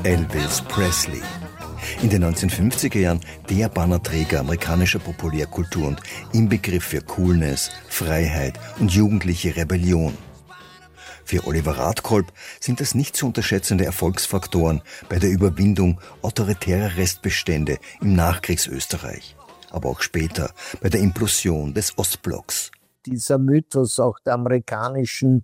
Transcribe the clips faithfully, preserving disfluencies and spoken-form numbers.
Elvis Presley. In den neunzehnhundertfünfziger Jahren der Bannerträger amerikanischer Populärkultur und Inbegriff für Coolness, Freiheit und jugendliche Rebellion. Für Oliver Radkolb sind das nicht zu unterschätzende Erfolgsfaktoren bei der Überwindung autoritärer Restbestände im Nachkriegsösterreich, aber auch später bei der Implosion des Ostblocks. Dieser Mythos auch der amerikanischen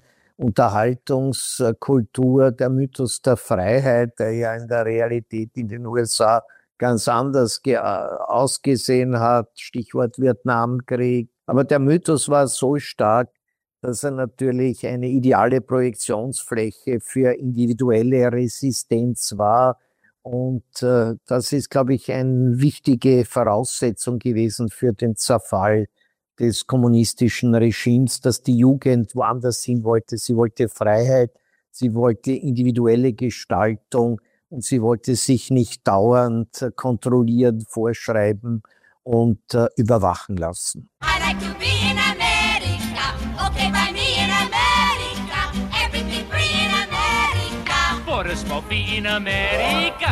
Unterhaltungskultur, der Mythos der Freiheit, der ja in der Realität in den U S A ganz anders ge- ausgesehen hat, Stichwort Vietnamkrieg. Aber der Mythos war so stark, dass er natürlich eine ideale Projektionsfläche für individuelle Resistenz war. Und äh, das ist, glaube ich, eine wichtige Voraussetzung gewesen für den Zerfall des kommunistischen Regimes, dass die Jugend woanders hin wollte. Sie wollte Freiheit, sie wollte individuelle Gestaltung und sie wollte sich nicht dauernd kontrollieren, vorschreiben und äh, überwachen lassen. I like to be in America, okay by me in America, everything free in America. For a smoke in America.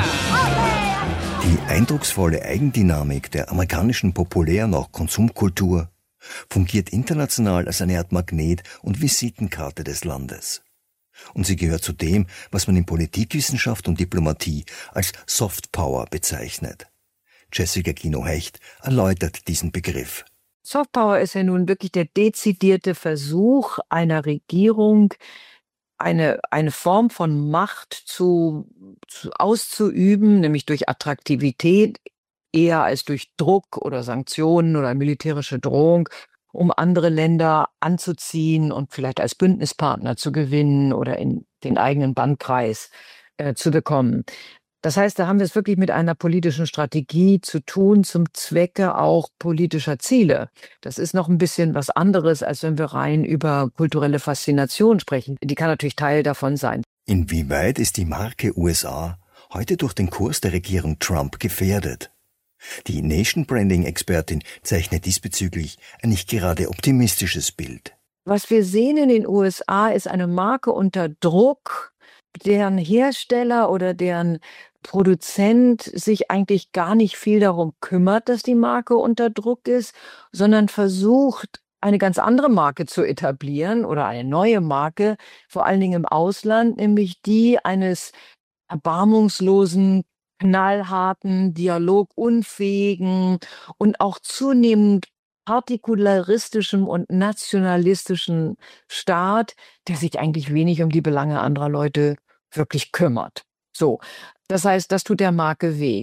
Die eindrucksvolle Eigendynamik der amerikanischen Populär- und auch Konsumkultur fungiert international als eine Art Magnet und Visitenkarte des Landes. Und sie gehört zu dem, was man in Politikwissenschaft und Diplomatie als Soft Power bezeichnet. Jessica Kino-Hecht erläutert diesen Begriff. Soft Power ist ja nun wirklich der dezidierte Versuch einer Regierung, eine, eine Form von Macht zu, zu auszuüben, nämlich durch Attraktivität, eher als durch Druck oder Sanktionen oder militärische Drohung, um andere Länder anzuziehen und vielleicht als Bündnispartner zu gewinnen oder in den eigenen Bandkreis äh, zu bekommen. Das heißt, da haben wir es wirklich mit einer politischen Strategie zu tun, zum Zwecke auch politischer Ziele. Das ist noch ein bisschen was anderes, als wenn wir rein über kulturelle Faszination sprechen. Die kann natürlich Teil davon sein. Inwieweit ist die Marke U S A heute durch den Kurs der Regierung Trump gefährdet? Die Nation-Branding-Expertin zeichnet diesbezüglich ein nicht gerade optimistisches Bild. Was wir sehen in den U S A ist eine Marke unter Druck, deren Hersteller oder deren Produzent sich eigentlich gar nicht viel darum kümmert, dass die Marke unter Druck ist, sondern versucht, eine ganz andere Marke zu etablieren oder eine neue Marke, vor allen Dingen im Ausland, nämlich die eines erbarmungslosen, knallharten, dialogunfähigen und auch zunehmend partikularistischem und nationalistischem Staat, der sich eigentlich wenig um die Belange anderer Leute wirklich kümmert. So, das heißt, das tut der Marke weh.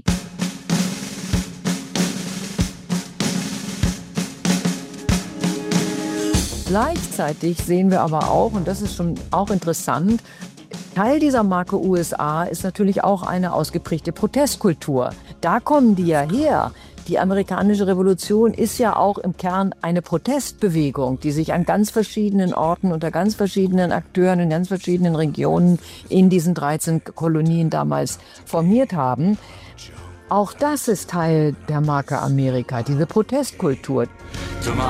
Gleichzeitig sehen wir aber auch, und das ist schon auch interessant, Teil dieser Marke U S A ist natürlich auch eine ausgeprägte Protestkultur. Da kommen die ja her. Die amerikanische Revolution ist ja auch im Kern eine Protestbewegung, die sich an ganz verschiedenen Orten unter ganz verschiedenen Akteuren in ganz verschiedenen Regionen in diesen dreizehn Kolonien damals formiert haben. Auch das ist Teil der Marke Amerika, diese Protestkultur.